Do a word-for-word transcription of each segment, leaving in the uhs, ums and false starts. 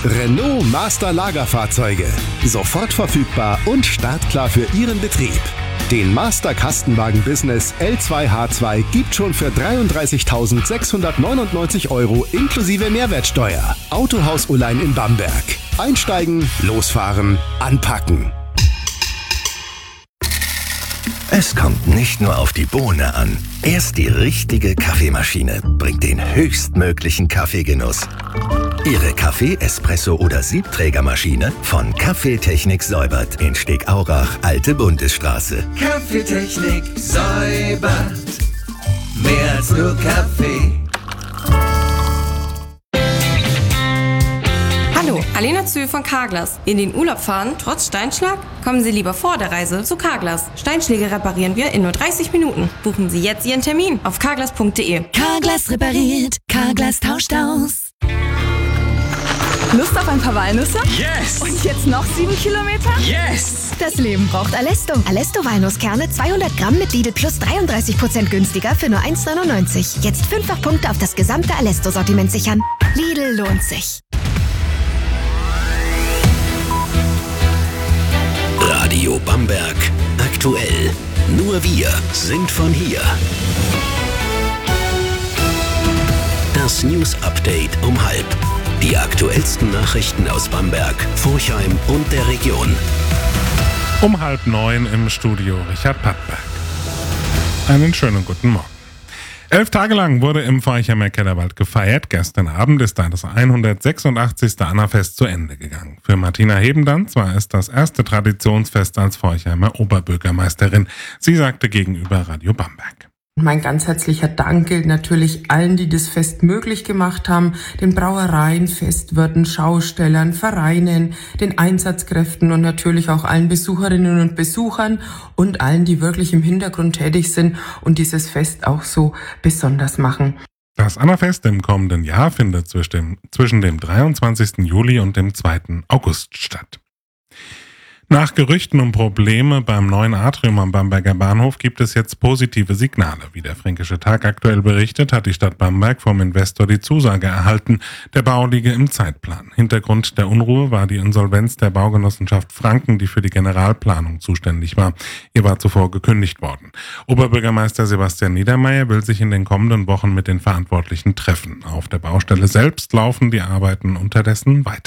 Renault Master Lagerfahrzeuge. Sofort verfügbar und startklar für Ihren Betrieb. Den Master Kastenwagen Business L zwei H zwei gibt schon für dreiunddreißigtausendsechshundertneunundneunzig Euro inklusive Mehrwertsteuer. Autohaus Ulein in Bamberg. Einsteigen, losfahren, anpacken. Es kommt nicht nur auf die Bohne an. Erst die richtige Kaffeemaschine bringt den höchstmöglichen Kaffeegenuss. Ihre Kaffee-, Espresso- oder Siebträgermaschine von Kaffeetechnik säubert in Stegaurach, Alte Bundesstraße. Kaffeetechnik säubert. Mehr als nur Kaffee. Hallo, Alena Zühl von Carglass. In den Urlaub fahren, trotz Steinschlag? Kommen Sie lieber vor der Reise zu Carglass. Steinschläge reparieren wir in nur dreißig Minuten. Buchen Sie jetzt Ihren Termin auf carglass punkt de. Carglass repariert, Carglass tauscht aus. Lust auf ein paar Walnüsse? Yes! Und jetzt noch sieben Kilometer? Yes! Das Leben braucht Alesto. Alesto Walnusskerne zweihundert Gramm mit Lidl Plus dreiunddreißig Prozent günstiger für nur eins neunundneunzig. Jetzt fünffach Punkte auf das gesamte Alesto-Sortiment sichern. Lidl lohnt sich. Radio Bamberg. Aktuell. Nur wir sind von hier. Das News Update um halb. Die aktuellsten Nachrichten aus Bamberg, Forchheim und der Region. Um halb neun im Studio Richard Pattberg. Einen schönen guten Morgen. Elf Tage lang wurde im Forchheimer Kellerwald gefeiert. Gestern Abend ist da das hundertsechsundachtzigste Annafest zu Ende gegangen. Für Martina Hebendanz war es das erste Traditionsfest als Forchheimer Oberbürgermeisterin. Sie sagte gegenüber Radio Bamberg: Mein ganz herzlicher Dank gilt natürlich allen, die das Fest möglich gemacht haben, den Brauereien, Festwirten, Schaustellern, Vereinen, den Einsatzkräften und natürlich auch allen Besucherinnen und Besuchern und allen, die wirklich im Hintergrund tätig sind und dieses Fest auch so besonders machen. Das Annafest im kommenden Jahr findet zwischen dem, zwischen dem dreiundzwanzigsten Juli und dem zweiten August statt. Nach Gerüchten um Probleme beim neuen Atrium am Bamberger Bahnhof gibt es jetzt positive Signale. Wie der Fränkische Tag aktuell berichtet, hat die Stadt Bamberg vom Investor die Zusage erhalten, der Bau liege im Zeitplan. Hintergrund der Unruhe war die Insolvenz der Baugenossenschaft Franken, die für die Generalplanung zuständig war. Ihr war zuvor gekündigt worden. Oberbürgermeister Sebastian Niedermeyer will sich in den kommenden Wochen mit den Verantwortlichen treffen. Auf der Baustelle selbst laufen die Arbeiten unterdessen weiter.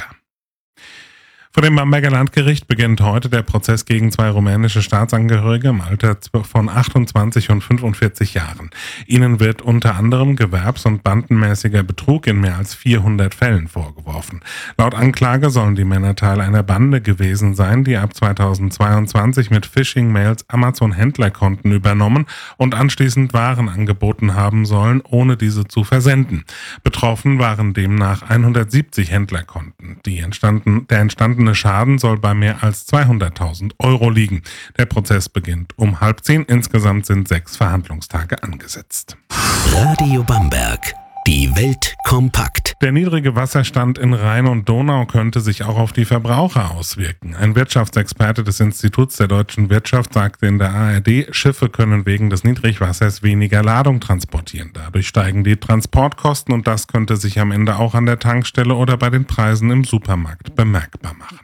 Vor dem Bamberger Landgericht beginnt heute der Prozess gegen zwei rumänische Staatsangehörige im Alter von achtundzwanzig und fünfundvierzig Jahren. Ihnen wird unter anderem gewerbs- und bandenmäßiger Betrug in mehr als vierhundert Fällen vorgeworfen. Laut Anklage sollen die Männer Teil einer Bande gewesen sein, die ab zweitausendzweiundzwanzig mit Phishing-Mails Amazon-Händlerkonten übernommen und anschließend Waren angeboten haben sollen, ohne diese zu versenden. Betroffen waren demnach hundertsiebzig Händlerkonten. Die entstanden, der entstandene Schaden soll bei mehr als zweihunderttausend Euro liegen. Der Prozess beginnt um halb zehn. Insgesamt sind sechs Verhandlungstage angesetzt. Radio Bamberg. Die Welt kompakt. Der niedrige Wasserstand in Rhein und Donau könnte sich auch auf die Verbraucher auswirken. Ein Wirtschaftsexperte des Instituts der deutschen Wirtschaft sagte in der A R D, Schiffe können wegen des Niedrigwassers weniger Ladung transportieren. Dadurch steigen die Transportkosten und das könnte sich am Ende auch an der Tankstelle oder bei den Preisen im Supermarkt bemerkbar machen.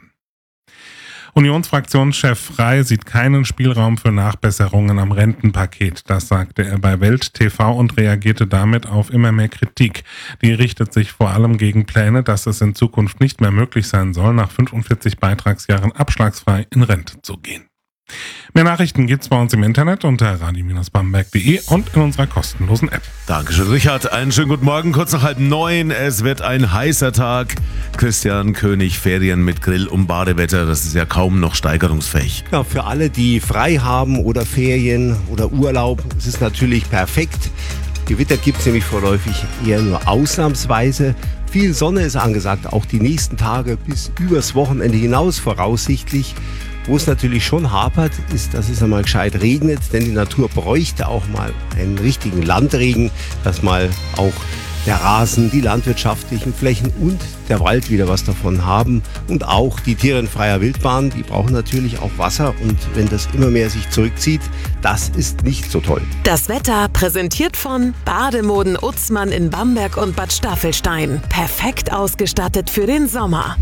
Unionsfraktionschef Frey sieht keinen Spielraum für Nachbesserungen am Rentenpaket. Das sagte er bei Welt T V und reagierte damit auf immer mehr Kritik. Die richtet sich vor allem gegen Pläne, dass es in Zukunft nicht mehr möglich sein soll, nach fünfundvierzig Beitragsjahren abschlagsfrei in Rente zu gehen. Mehr Nachrichten gibt's bei uns im Internet unter radio bamberg punkt de und in unserer kostenlosen App. Dankeschön, Richard. Einen schönen guten Morgen. Kurz nach halb neun. Es wird ein heißer Tag. Christian König, Ferien mit Grill und Badewetter. Das ist ja kaum noch steigerungsfähig. Ja, für alle, die frei haben oder Ferien oder Urlaub, ist es natürlich perfekt. Gewitter gibt es nämlich vorläufig eher nur ausnahmsweise. Viel Sonne ist angesagt, auch die nächsten Tage bis übers Wochenende hinaus voraussichtlich. Wo es natürlich schon hapert, ist, dass es einmal gescheit regnet, denn die Natur bräuchte auch mal einen richtigen Landregen, dass mal auch der Rasen, die landwirtschaftlichen Flächen und der Wald wieder was davon haben. Und auch die Tiere in freier Wildbahn, die brauchen natürlich auch Wasser. Und wenn das immer mehr sich zurückzieht, das ist nicht so toll. Das Wetter präsentiert von Bademoden Utzmann in Bamberg und Bad Staffelstein. Perfekt ausgestattet für den Sommer.